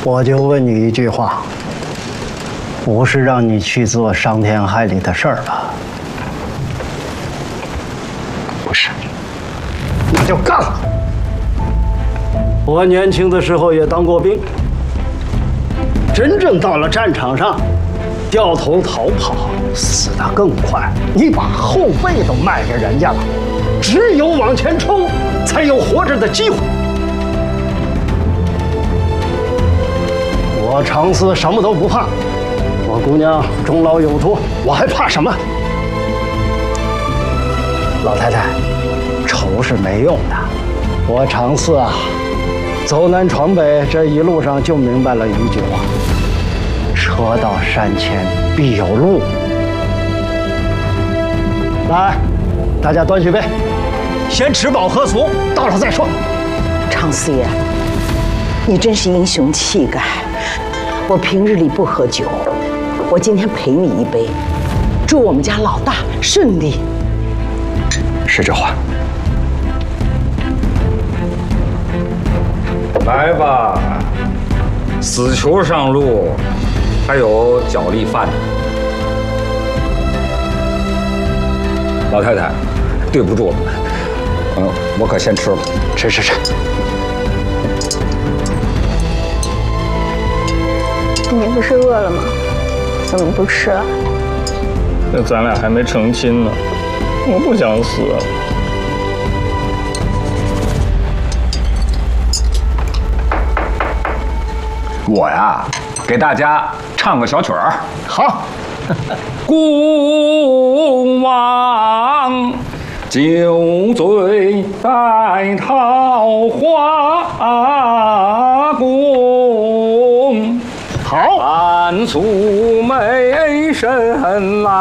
我就问你一句话，不是让你去做伤天害理的事儿吧？ 不是。 那就干了。我年轻的时候也当过兵，真正到了战场上，掉头逃跑，死得更快。你把后背都卖给人家了，只有往前冲，才有活着的机会。我常思什么都不怕，我姑娘终老有托，我还怕什么？老太太，愁是没用的。我常思啊，走南闯北这一路上就明白了一句话：车到山前必有路。来，大家端续杯，先吃饱喝足，到了再说。 常四爷，你真是英雄气概。我平日里不喝酒，我今天陪你一杯，祝我们家老大顺利。 是这话。 来吧，死囚上路，还有脚力饭。老太太，对不住了，我可先吃了。 吃。 你不是饿了吗？怎么不吃啊？ 那咱俩还没成亲呢，我不想死。 我呀，给大家唱个小曲儿。 好， 孤王酒醉在桃花宫， 好， 暗宿媚神来。